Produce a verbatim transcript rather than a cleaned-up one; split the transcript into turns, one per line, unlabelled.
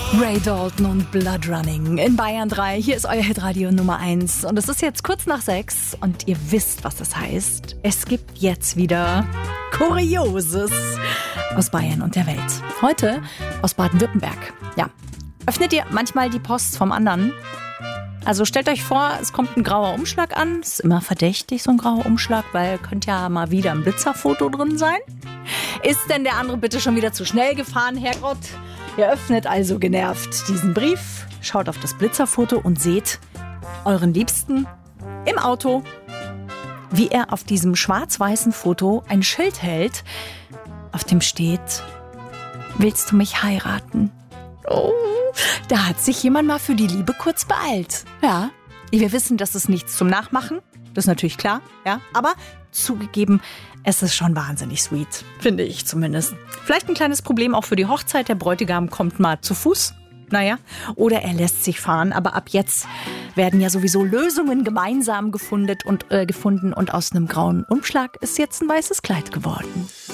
Ray Dalton und Blood Running in Bayern drei. Hier ist euer Hitradio Nummer eins. Und es ist jetzt kurz nach sechs und ihr wisst, was das heißt. Es gibt jetzt wieder Kurioses aus Bayern und der Welt. Heute aus Baden-Württemberg. Ja, öffnet ihr manchmal die Post vom anderen? Also stellt euch vor, es kommt ein grauer Umschlag an. Ist immer verdächtig, so ein grauer Umschlag, weil könnte ja mal wieder ein Blitzerfoto drin sein. Ist denn der andere bitte schon wieder zu schnell gefahren, Herrgott? Ihr öffnet also genervt diesen Brief, schaut auf das Blitzerfoto und seht euren Liebsten im Auto, wie er auf diesem schwarz-weißen Foto ein Schild hält, auf dem steht: Willst du mich heiraten? Oh, da hat sich jemand mal für die Liebe kurz beeilt. Ja, wir wissen, das ist nichts zum Nachmachen, das ist natürlich klar, ja, aber zugegeben, es ist schon wahnsinnig sweet, finde ich zumindest. Vielleicht ein kleines Problem auch für die Hochzeit. Der Bräutigam kommt mal zu Fuß, naja, oder er lässt sich fahren. Aber ab jetzt werden ja sowieso Lösungen gemeinsam gefunden und, äh, gefunden und aus einem grauen Umschlag ist jetzt ein weißes Kleid geworden.